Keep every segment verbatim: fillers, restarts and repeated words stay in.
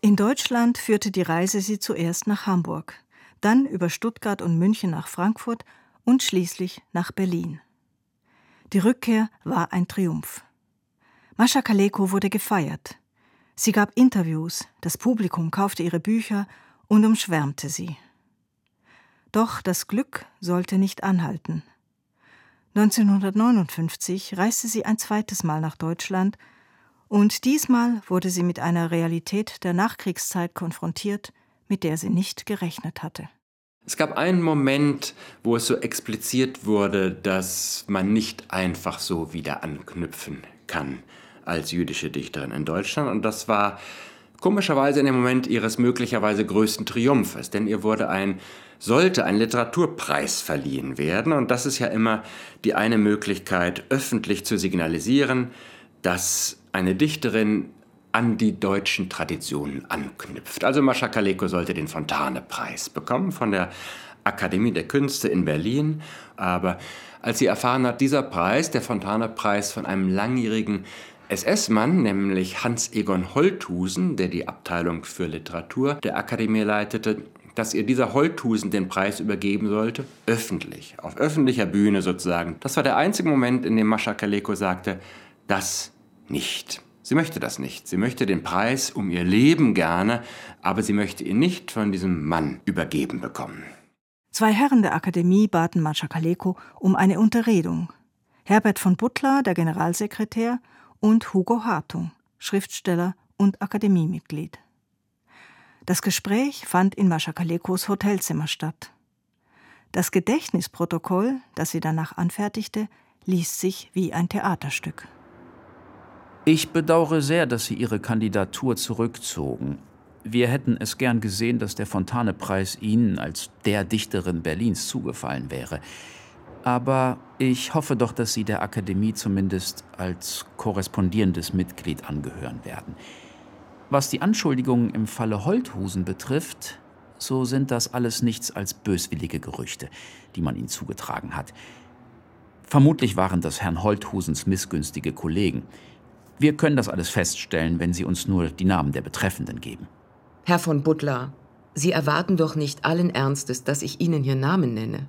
In Deutschland führte die Reise sie zuerst nach Hamburg, dann über Stuttgart und München nach Frankfurt und schließlich nach Berlin. Die Rückkehr war ein Triumph. Mascha Kaleko wurde gefeiert. Sie gab Interviews, das Publikum kaufte ihre Bücher und umschwärmte sie. Doch das Glück sollte nicht anhalten. neunzehnhundertneunundfünfzig reiste sie ein zweites Mal nach Deutschland und diesmal wurde sie mit einer Realität der Nachkriegszeit konfrontiert, mit der sie nicht gerechnet hatte. Es gab einen Moment, wo es so expliziert wurde, dass man nicht einfach so wieder anknüpfen kann als jüdische Dichterin in Deutschland. Und das war komischerweise in dem Moment ihres möglicherweise größten Triumphes. Denn ihr wurde ein, sollte ein Literaturpreis verliehen werden. Und das ist ja immer die eine Möglichkeit, öffentlich zu signalisieren, dass eine Dichterin an die deutschen Traditionen anknüpft. Also Mascha Kaleko sollte den Fontane-Preis bekommen von der Akademie der Künste in Berlin. Aber als sie erfahren hat, dieser Preis, der Fontane-Preis von einem langjährigen S S-Mann, nämlich Hans-Egon Holthusen, der die Abteilung für Literatur der Akademie leitete, dass ihr dieser Holthusen den Preis übergeben sollte, öffentlich, auf öffentlicher Bühne sozusagen. Das war der einzige Moment, in dem Mascha Kaleko sagte, das nicht. Sie möchte das nicht. Sie möchte den Preis um ihr Leben gerne, aber sie möchte ihn nicht von diesem Mann übergeben bekommen. Zwei Herren der Akademie baten Mascha Kaleko um eine Unterredung. Herbert von Butler, der Generalsekretär, und Hugo Hartung, Schriftsteller und Akademiemitglied. Das Gespräch fand in Mascha Kalekos Hotelzimmer statt. Das Gedächtnisprotokoll, das sie danach anfertigte, liest sich wie ein Theaterstück. Ich bedauere sehr, dass Sie Ihre Kandidatur zurückzogen. Wir hätten es gern gesehen, dass der Fontane-Preis Ihnen als der Dichterin Berlins zugefallen wäre. Aber ich hoffe doch, dass Sie der Akademie zumindest als korrespondierendes Mitglied angehören werden. Was die Anschuldigungen im Falle Holthusen betrifft, so sind das alles nichts als böswillige Gerüchte, die man Ihnen zugetragen hat. Vermutlich waren das Herrn Holthusens missgünstige Kollegen. Wir können das alles feststellen, wenn Sie uns nur die Namen der Betreffenden geben. Herr von Butler, Sie erwarten doch nicht allen Ernstes, dass ich Ihnen hier Namen nenne.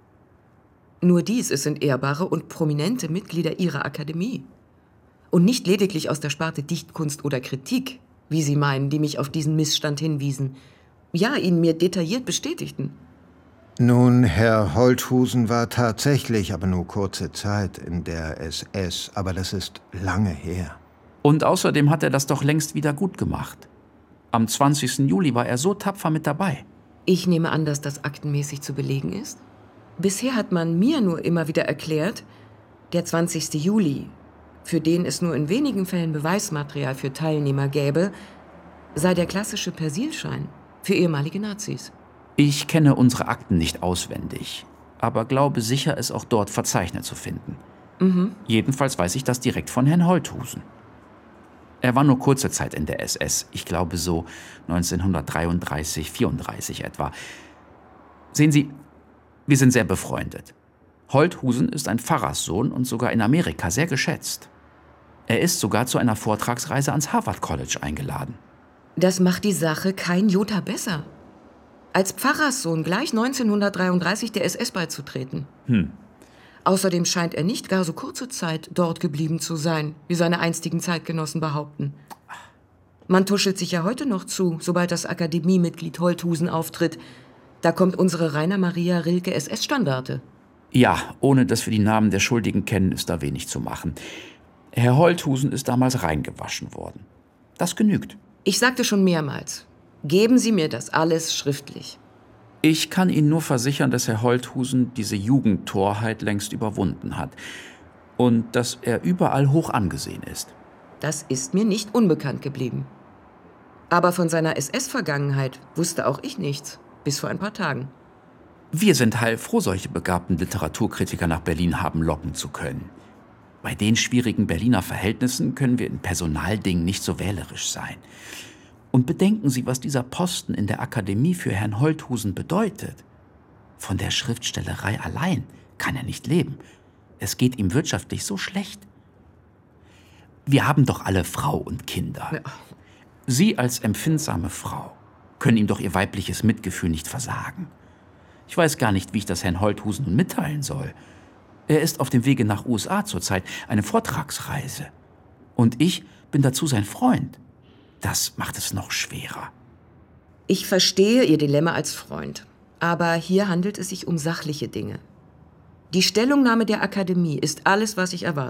Nur dies, es sind ehrbare und prominente Mitglieder Ihrer Akademie. Und nicht lediglich aus der Sparte Dichtkunst oder Kritik, wie Sie meinen, die mich auf diesen Missstand hinwiesen. Ja, ihn mir detailliert bestätigten. Nun, Herr Holthusen war tatsächlich aber nur kurze Zeit in der S S, aber das ist lange her. Und außerdem hat er das doch längst wieder gut gemacht. Am zwanzigsten Juli war er so tapfer mit dabei. Ich nehme an, dass das aktenmäßig zu belegen ist. Bisher hat man mir nur immer wieder erklärt, der zwanzigsten Juli, für den es nur in wenigen Fällen Beweismaterial für Teilnehmer gäbe, sei der klassische Persilschein für ehemalige Nazis. Ich kenne unsere Akten nicht auswendig, aber glaube sicher, es auch dort verzeichnet zu finden. Mhm. Jedenfalls weiß ich das direkt von Herrn Holthusen. Er war nur kurze Zeit in der S S, ich glaube so neunzehnhundertdreiunddreißig, vierunddreißig etwa. Sehen Sie, wir sind sehr befreundet. Holthusen ist ein Pfarrerssohn und sogar in Amerika sehr geschätzt. Er ist sogar zu einer Vortragsreise ans Harvard College eingeladen. Das macht die Sache kein Jota besser. Als Pfarrerssohn gleich neunzehnhundertdreiunddreißig der S S beizutreten. Hm. Außerdem scheint er nicht gar so kurze Zeit dort geblieben zu sein, wie seine einstigen Zeitgenossen behaupten. Man tuschelt sich ja heute noch zu, sobald das Akademiemitglied Holthusen auftritt. Da kommt unsere Rainer Maria Rilke S S-Standarte. Ja, ohne dass wir die Namen der Schuldigen kennen, ist da wenig zu machen. Herr Holthusen ist damals reingewaschen worden. Das genügt. Ich sagte schon mehrmals, geben Sie mir das alles schriftlich. Ich kann Ihnen nur versichern, dass Herr Holthusen diese Jugendtorheit längst überwunden hat und dass er überall hoch angesehen ist. Das ist mir nicht unbekannt geblieben. Aber von seiner S S-Vergangenheit wusste auch ich nichts, bis vor ein paar Tagen. Wir sind heilfroh, solche begabten Literaturkritiker nach Berlin haben locken zu können. Bei den schwierigen Berliner Verhältnissen können wir in Personaldingen nicht so wählerisch sein. Und bedenken Sie, was dieser Posten in der Akademie für Herrn Holthusen bedeutet. Von der Schriftstellerei allein kann er nicht leben. Es geht ihm wirtschaftlich so schlecht. Wir haben doch alle Frau und Kinder. Ja. Sie als empfindsame Frau können ihm doch Ihr weibliches Mitgefühl nicht versagen. Ich weiß gar nicht, wie ich das Herrn Holthusen nun mitteilen soll. Er ist auf dem Wege nach U S A zurzeit, eine Vortragsreise. Und ich bin dazu sein Freund. Das macht es noch schwerer. Ich verstehe Ihr Dilemma als Freund. Aber hier handelt es sich um sachliche Dinge. Die Stellungnahme der Akademie ist alles, was ich erwarte.